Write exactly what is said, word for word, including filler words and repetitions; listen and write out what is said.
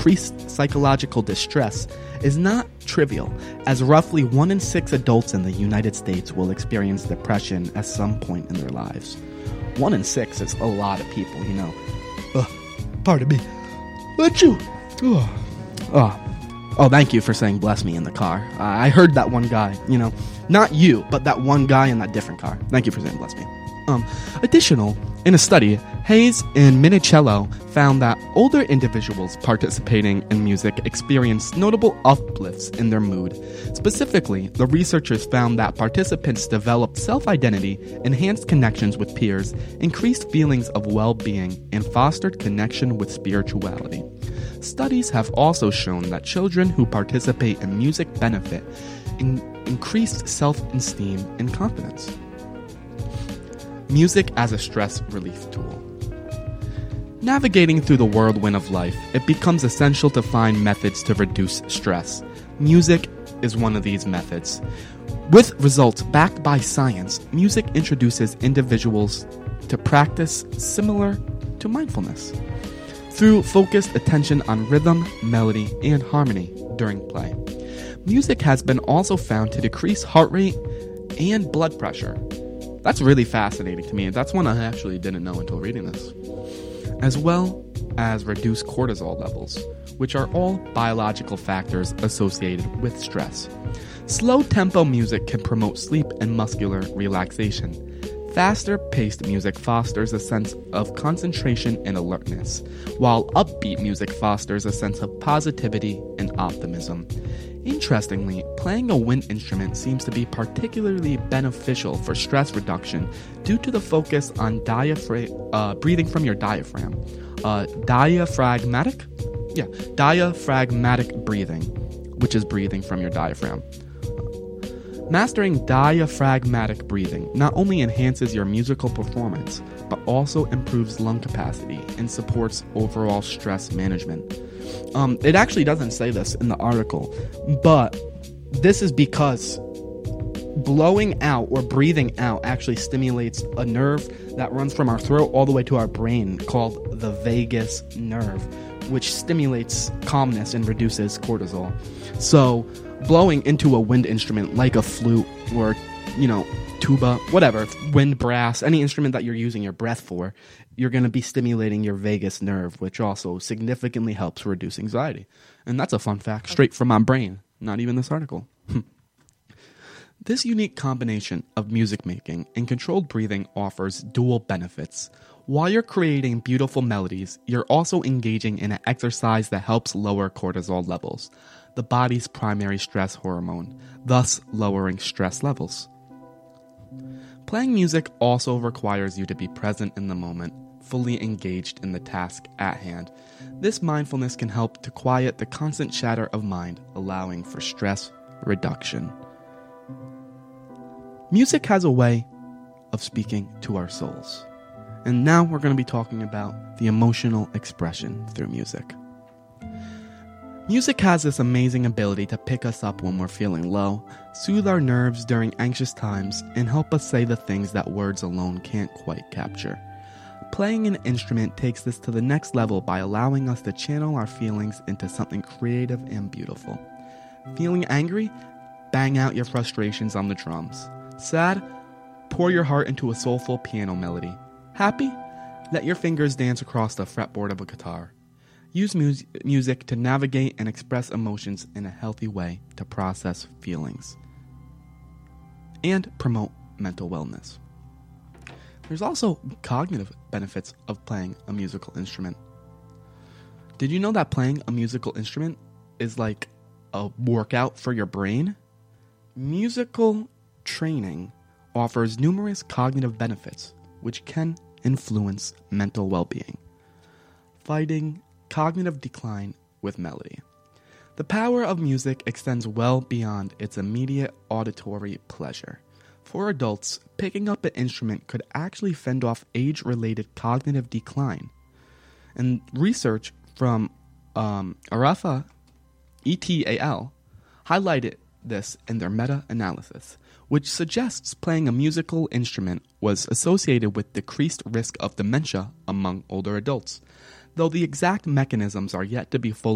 increased psychological distress is not trivial, as roughly one in six adults in the United States will experience depression at some point in their lives. One in six is a lot of people, you know. Uh, pardon me. Let you. Oh. oh. Oh, thank you for saying bless me in the car. Uh, I heard that one guy, you know, not you, but that one guy in that different car. Thank you for saying bless me. Um, additional, in a study, Hayes and Minicello found that older individuals participating in music experienced notable uplifts in their mood. Specifically, the researchers found that participants developed self-identity, enhanced connections with peers, increased feelings of well-being, and fostered connection with spirituality. Studies have also shown that children who participate in music benefit in increased self-esteem and confidence. Music as a stress relief tool. Navigating through the whirlwind of life, it becomes essential to find methods to reduce stress. Music is one of these methods. With results backed by science, music introduces individuals to practice similar to mindfulness through focused attention on rhythm, melody, and harmony during play. Music has been also found to decrease heart rate and blood pressure. That's really fascinating to me. That's one I actually didn't know until reading this. As well as reduce cortisol levels, which are all biological factors associated with stress. Slow-tempo music can promote sleep and muscular relaxation. Faster-paced music fosters a sense of concentration and alertness, while upbeat music fosters a sense of positivity and optimism. Interestingly, playing a wind instrument seems to be particularly beneficial for stress reduction due to the focus on diaphragm, uh, breathing from your diaphragm. Uh, diaphragmatic? Yeah, diaphragmatic breathing, which is breathing from your diaphragm. Mastering diaphragmatic breathing not only enhances your musical performance, but also improves lung capacity and supports overall stress management. Um, it actually doesn't say this in the article, but this is because blowing out or breathing out actually stimulates a nerve that runs from our throat all the way to our brain called the vagus nerve, which stimulates calmness and reduces cortisol. So blowing into a wind instrument like a flute or, you know, tuba, whatever, wind, brass, any instrument that you're using your breath for, you're going to be stimulating your vagus nerve, which also significantly helps reduce anxiety. And that's a fun fact straight from my brain, not even this article. This unique combination of music making and controlled breathing offers dual benefits. While you're creating beautiful melodies, you're also engaging in an exercise that helps lower cortisol levels, the body's primary stress hormone, thus lowering stress levels. Playing music also requires you to be present in the moment, fully engaged in the task at hand. This mindfulness can help to quiet the constant chatter of mind, allowing for stress reduction. Music has a way of speaking to our souls. And now we're going to be talking about the emotional expression through music. Music has this amazing ability to pick us up when we're feeling low, soothe our nerves during anxious times, and help us say the things that words alone can't quite capture. Playing an instrument takes this to the next level by allowing us to channel our feelings into something creative and beautiful. Feeling angry? Bang out your frustrations on the drums. Sad? Pour your heart into a soulful piano melody. Happy? Let your fingers dance across the fretboard of a guitar. Use mu- music to navigate and express emotions in a healthy way to process feelings and promote mental wellness. There's also cognitive benefits of playing a musical instrument. Did you know that playing a musical instrument is like a workout for your brain? Musical training offers numerous cognitive benefits, which can influence mental well-being. Fighting cognitive decline with melody. The power of music extends well beyond its immediate auditory pleasure. For adults, picking up an instrument could actually fend off age-related cognitive decline. And research from um, Arafa et al. Highlighted this in their meta-analysis, which suggests playing a musical instrument was associated with decreased risk of dementia among older adults, though the exact mechanisms are yet to be fully